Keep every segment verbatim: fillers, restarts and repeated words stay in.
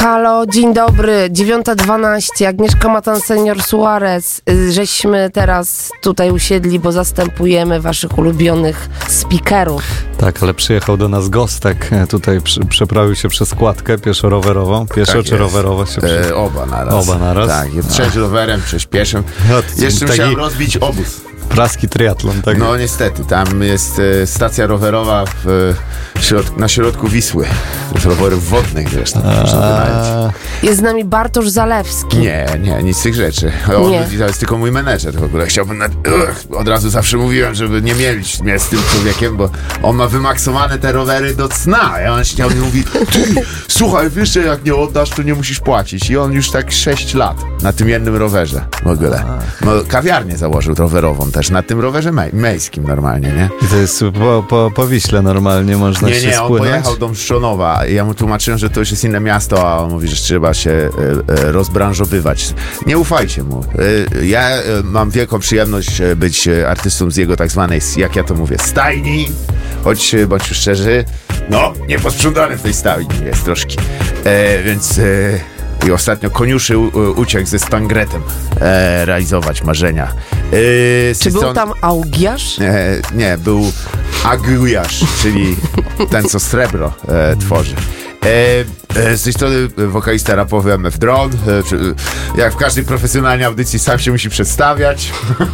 Halo, dzień dobry, dziewiąta dwanaście, Agnieszka Matan, senior Suarez. Żeśmy teraz tutaj usiedli, bo zastępujemy waszych ulubionych speakerów. Tak, ale przyjechał do nas Gostek, tutaj przy, przeprawił się przez składkę pieszo-rowerową. Pieszo tak czy jest. rowerowo się przy... e, Oba naraz. Oba naraz. Tak, trzeć rowerem, trzeć pieszym. No, Jeszcze taki musiałem rozbić obóz. praski triatlon, tak? No niestety, tam jest e, stacja rowerowa w, e, środ- na środku Wisły. Z rowerów wodnych zresztą. A... Jest z nami Bartosz Zalewski. Nie, nie, nic z tych rzeczy. On Nie. to jest tylko mój menedżer w ogóle. Chciałbym, na... Ugh, od razu zawsze mówiłem, żeby nie mielić mnie z tym człowiekiem, bo on ma wymaksowane te rowery do cna. I on chciał mi mówi, ty, słuchaj, wiesz, że jak nie oddasz, to nie musisz płacić. I on już tak sześć lat na tym jednym rowerze w ogóle. No, kawiarnię założył rowerową też, na tym rowerze mej- miejskim normalnie, nie? I to jest po, po, po Wiśle normalnie można Nie, się nie, on spłynąć? pojechał do Mszczonowa i ja mu tłumaczyłem, że to już jest inne miasto, a on mówi, że trzeba się e, e, rozbranżowywać. Nie ufajcie mu. E, ja e, mam wielką przyjemność e, być e, artystą z jego tak zwanej, jak ja to mówię, stajni, choć e, bądźmy szczerzy, no, nieposprzątany w tej stajni jest troszkę. E, więc... E, I ostatnio koniuszy u, uciekł ze Stangretem e, realizować marzenia. E, Czy był stron... tam Augiasz? E, nie, był Agujasz, czyli ten, co srebro e, tworzy. E, e, z tej strony wokalista rapowy M F Dron. E, czy, jak w każdej profesjonalnej audycji sam się musi przedstawiać.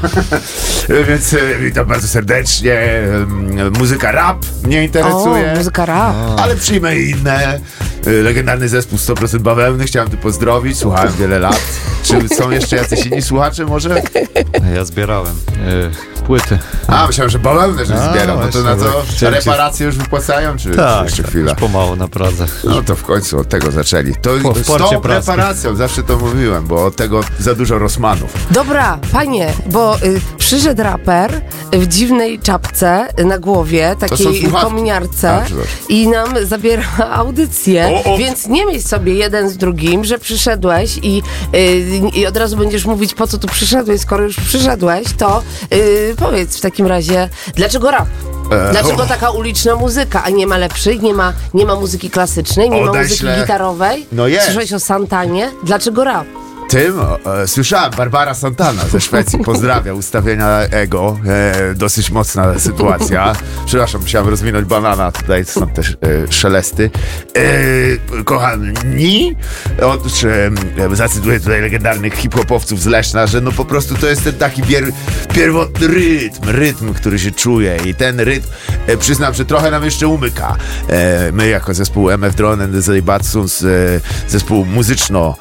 e, więc e, witam bardzo serdecznie. E, muzyka rap mnie interesuje. O, muzyka rap. Ale przyjmę inne. Legendarny zespół sto procent bawełny. Chciałem tu pozdrowić. Słuchałem wiele lat. Czy są jeszcze jacyś inni słuchacze może? Ja zbierałem y, płyty. A, myślałem, że bawełnę żeś A, zbierał. No to właśnie, na bo to chciałem reparacje już wypłacają? Czy, czy Tak, jeszcze tak, chwila? już pomału na Pradze. No to w końcu od tego zaczęli. To Po- w z porcie tą praskim. reparacją, zawsze to mówiłem, bo od tego za dużo Rosmanów. Dobra, panie, bo y, przyszedł raper w dziwnej czapce na głowie, są takiej słuchawki. kominiarce A, przepraszam. i nam zabiera audycję, O, o. więc nie myśl sobie jeden z drugim, że przyszedłeś i, y, i od razu będziesz mówić, po co tu przyszedłeś, skoro już przyszedłeś, to y, powiedz w takim razie, dlaczego rap? E, Dlaczego o. taka uliczna muzyka, a nie ma lepszej, nie ma, nie ma muzyki klasycznej, nie ma muzyki Odeślę. gitarowej? No jest. Słyszałeś o Santanie? Dlaczego rap? Tym e, słyszałem, Barbara Santana ze Szwecji pozdrawia, ustawienia ego, e, dosyć mocna sytuacja. Przepraszam, musiałem rozwinąć banana, tutaj są też e, szelesty. E, kochani, otóż e, zacytuję tutaj legendarnych hip-hopowców z Leszna, że no po prostu to jest ten taki bier, pierwotny rytm, rytm, który się czuje i ten rytm, e, przyznam, że trochę nam jeszcze umyka. E, my jako zespół M F Drone and the Zaybatsuns, e, zespół muzyczno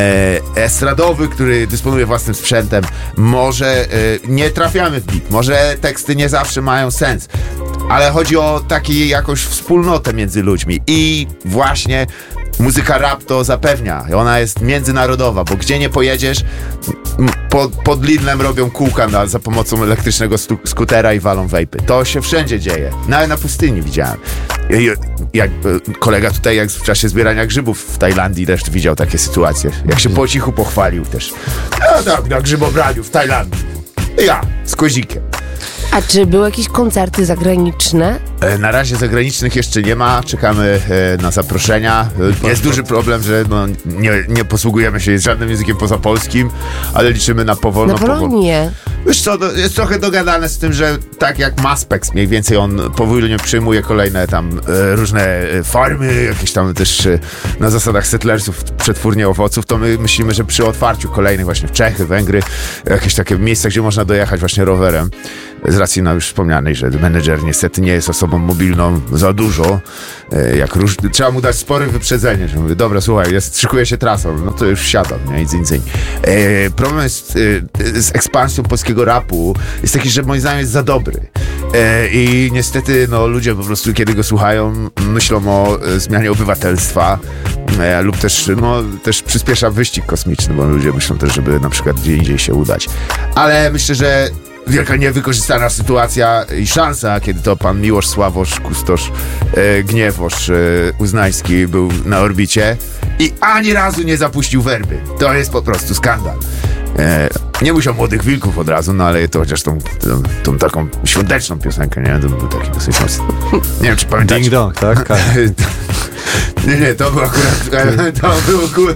e, estradowy, który dysponuje własnym sprzętem, może y, nie trafiamy w beat, może teksty nie zawsze mają sens, ale chodzi o taką jakąś wspólnotę między ludźmi i właśnie muzyka rap to zapewnia. Ona jest międzynarodowa, bo gdzie nie pojedziesz, m, pod, pod Lidlem robią kółka na, za pomocą elektrycznego stu, skutera i walą wejpy. To się wszędzie dzieje. Nawet na pustyni widziałem. I, jak e, kolega tutaj, jak w czasie zbierania grzybów w Tajlandii też widział takie sytuacje. Jak się po cichu pochwalił też. No tak, na grzybobraniu w Tajlandii. Ja, z kozikiem. A czy były jakieś koncerty zagraniczne? E, Na razie zagranicznych jeszcze nie ma, czekamy e, na zaproszenia. E, Jest duży problem, że no, nie, nie posługujemy się żadnym językiem poza polskim, ale liczymy na powolno, Na powolno. Polonie. Wiesz co, no, jest trochę dogadane z tym, że tak jak Maspex mniej więcej on powolnie przyjmuje kolejne tam e, różne e, farmy, jakieś tam też e, na zasadach settlersów, przetwórnie owoców, to my myślimy, że przy otwarciu kolejnych właśnie w Czechy, Węgry, jakieś takie miejsca, gdzie można dojechać właśnie rowerem, z racji na już wspomnianej, że menedżer niestety nie jest osobą mobilną za dużo, e, jak róż... trzeba mu dać spore wyprzedzenie, że mówię, dobra, słuchaj, jest, szykuje się trasą, no to już wsiadam, nie, i dzyń, dzyń. E, problem jest e, z ekspansją polskiego rapu jest taki, że moim zdaniem jest za dobry. E, I niestety no, ludzie po prostu, kiedy go słuchają, myślą o e, zmianie obywatelstwa e, lub też, no, też przyspiesza wyścig kosmiczny, bo ludzie myślą też, żeby na przykład gdzie indziej się udać. Ale myślę, że wielka niewykorzystana sytuacja i szansa, kiedy to pan Miłosz Sławosz, kustosz e, Gniewosz e, Uznański był na orbicie i ani razu nie zapuścił werby. To jest po prostu skandal. E, nie musiał Młodych Wilków od razu, no ale to chociaż tą, tą, tą taką świąteczną piosenkę, nie? To był taki dosyć mocny. Nie wiem, czy pamiętacie. Ding dong, tak? Nie, nie, to był akurat... To był akurat...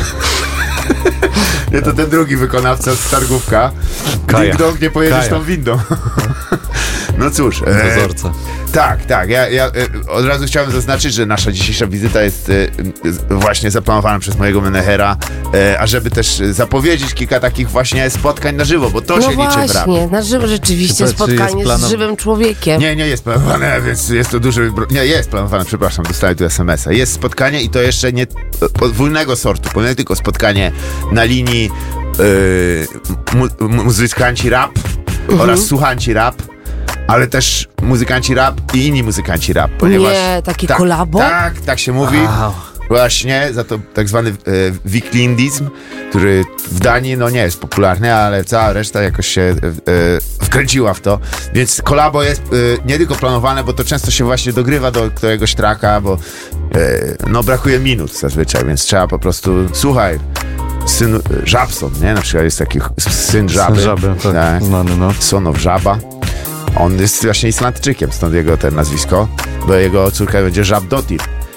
Nie, to ten drugi wykonawca z Targówka. Kaja. Ding dong, nie pojedziesz Kaja. tą windą. No cóż. E, Dozorca. tak, tak. Ja, ja e, od razu chciałem zaznaczyć, że nasza dzisiejsza wizyta jest e, e, właśnie zaplanowana przez mojego menedżera, e, ażeby też zapowiedzieć kilka takich właśnie spotkań na żywo, bo to No się liczy w rapie. właśnie, na żywo rzeczywiście Czy to- czy spotkanie jest planow- z żywym człowiekiem. Nie, nie jest planowane, więc jest to duży... bro- Nie, jest planowane, przepraszam, dostałem tu es em es a. Jest spotkanie i to jeszcze nie podwójnego sortu, bo nie tylko spotkanie na linii yy, mu, mu, muzykanci rap Mhm. oraz słuchanci rap, ale też muzykanci rap i inni muzykanci rap, ponieważ... Nie, takie tak, kolabo? Tak, tak się mówi. Wow. Właśnie, za to tak zwany e, wiklindizm, który w Danii no nie jest popularny, ale cała reszta jakoś się e, e, wkręciła w to. Więc kolabo jest e, nie tylko planowane, bo to często się właśnie dogrywa do któregoś traka, bo e, no brakuje minut zazwyczaj, więc trzeba po prostu, słuchaj, syn Żabson, nie? Na przykład jest taki ch- syn Żaby. Syn Żaby, tak, tak. znany, no. Son of Żaba. On jest właśnie Islandczykiem, stąd jego te nazwisko, bo jego córka będzie Żabdotir.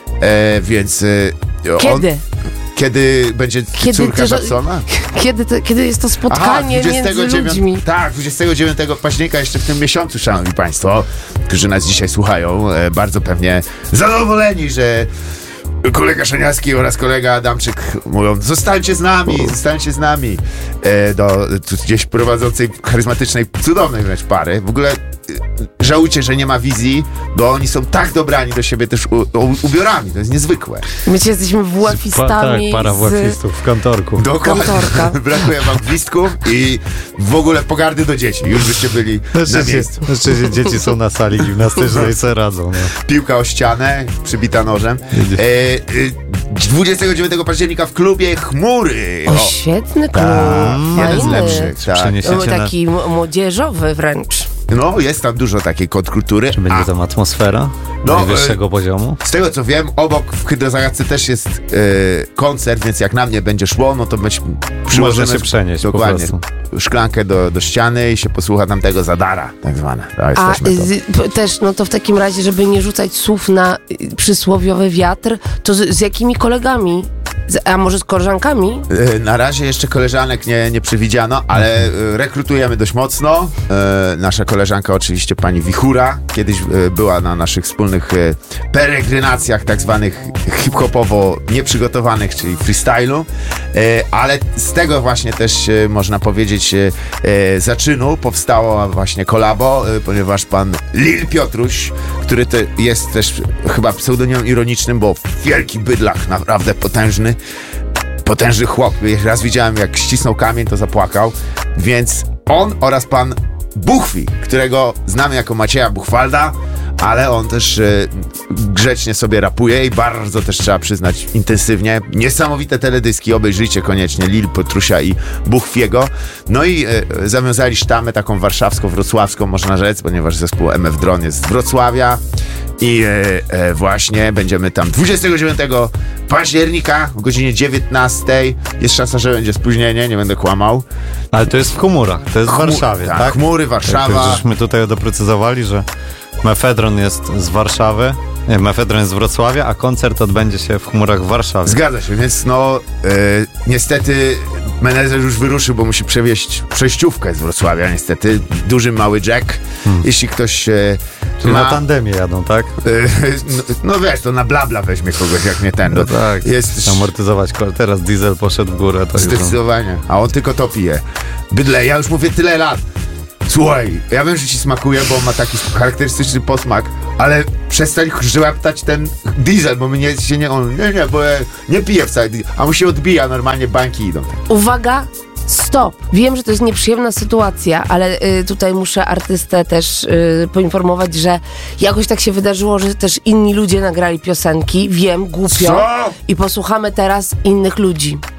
E, więc e, on, Kiedy? kiedy będzie Kiedy córka ty- Żabsona? Kiedy, to, kiedy jest to spotkanie między ludźmi? Tak, dwudziestego dziewiątego października jeszcze w tym miesiącu, szanowni państwo, którzy nas dzisiaj słuchają, e, bardzo pewnie zadowoleni, że kolega Szaniawski oraz kolega Adamczyk mówią, zostańcie z nami, zostańcie z nami e, do tu gdzieś prowadzącej charyzmatycznej, cudownej wręcz pary. W ogóle e, żałujcie, że nie ma wizji, bo oni są tak dobrani do siebie też u, u, ubiorami, to jest niezwykłe. My ci jesteśmy Pa, włafistami tak, para z... włafistów w kantorku. Dokładnie. Kantorka. Brakuje wam gwizdków i w ogóle pogardy do dzieci. Już byście byli na Znaczy, miejscu. znaczy, dzieci są na sali gimnastycznej i sobie radzą. No. Piłka o ścianę, przybita nożem. E, e, dwudziestego dziewiątego października w klubie Chmury. O, świetny klub, Tak, jeden z fajny. lepszych. Tak. Przeniesiecie No, na... taki m- młodzieżowy wręcz. No, jest tam dużo takiej kontrkultury. Czy będzie A tam atmosfera No, najwyższego poziomu? z tego co wiem, obok w Hydrozagadce też jest e, koncert, więc jak na mnie będzie szło, no to być, przyłożymy się przenieść po dokładnie prostu. szklankę do, do ściany i się posłucha tam tego zadara, tak zwane. To A jesteśmy to. z, p- też, no to w takim razie, żeby nie rzucać słów na y, przysłowiowy wiatr, to z, z jakimi kolegami? Z, a może z koleżankami? E, Na razie jeszcze koleżanek nie, nie przewidziano, ale e, rekrutujemy dość mocno. E, Nasza koleżanka oczywiście pani Wichura, kiedyś e, była na naszych wspólnych e, peregrinacjach tak zwanych hip-hopowo nieprzygotowanych, czyli freestylu, e, ale z tego właśnie też e, można powiedzieć e, e, zaczynu powstało właśnie kolabo, e, ponieważ pan Lil Piotruś, który to jest też chyba pseudonimem ironicznym, bo wielki bydlak, naprawdę potężny, potężny chłop. Raz widziałem, jak ścisnął kamień, to zapłakał. Więc on oraz pan Buchwi, którego znamy jako Macieja Buchwalda, ale on też e, grzecznie sobie rapuje i bardzo też trzeba przyznać intensywnie. Niesamowite teledyski, obejrzyjcie koniecznie Lil Piotrusia i Buchwiego. No i e, zawiązali sztamę taką warszawską, wrocławską, można rzec, ponieważ zespół M F Dron jest z Wrocławia. I e, e, właśnie będziemy tam dwudziestego dziewiątego października o godzinie dziewiętnastej. Jest szansa, że będzie spóźnienie, nie będę kłamał. Ale to jest w Chmurach, to jest w Chmu- Warszawie, tak? tak? Chmury, Warszawa. Tak, żeśmy tutaj doprecyzowali, że Mefedron jest z Warszawy, nie, Mefedron jest z Wrocławia, a koncert odbędzie się w Chmurach w Warszawie. Zgadza się, więc no e, niestety menedżer już wyruszył, bo musi przewieźć przejściówkę z Wrocławia, niestety. Duży, mały Jack. Jeśli ktoś e, Czyli ma... na tandemie jadą, tak? e, no, no wiesz, to na blabla weźmie kogoś, jak nie ten. No tak, Jest amortyzować kol. Teraz diesel poszedł w górę. To już... zdecydowanie. A on tylko to pije. Bydle, ja już mówię tyle lat. Słuchaj, ja wiem, że ci smakuje, bo on ma taki charakterystyczny posmak, ale przestań żłeptać ten diesel, bo mnie się nie... On, nie, nie, bo ja nie piję wcale, a mu się odbija, normalnie bańki idą. Uwaga, stop! Wiem, że to jest nieprzyjemna sytuacja, ale y, tutaj muszę artystę też y, poinformować, że jakoś tak się wydarzyło, że też inni ludzie nagrali piosenki. Wiem, głupio. Co? I posłuchamy teraz innych ludzi.